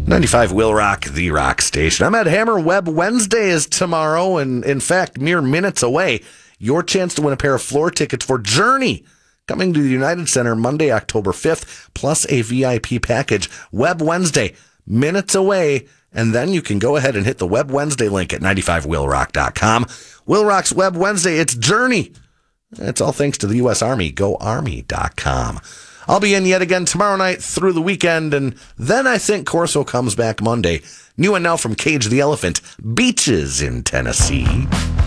95 Will Rock, the rock station. I'm at Hammer. Web Wednesday is tomorrow, and in fact, mere minutes away. Your chance to win a pair of floor tickets for Journey, coming to the United Center Monday, October 5th, plus a VIP package. Web Wednesday, minutes away, and then you can go ahead and hit the Web Wednesday link at 95willrock.com. Will Rock's Web Wednesday, it's Journey. It's all thanks to the U.S. Army. GoArmy.com. I'll be in yet again tomorrow night through the weekend, and then I think Corso comes back Monday. New and now from Cage the Elephant, Beaches in Tennessee.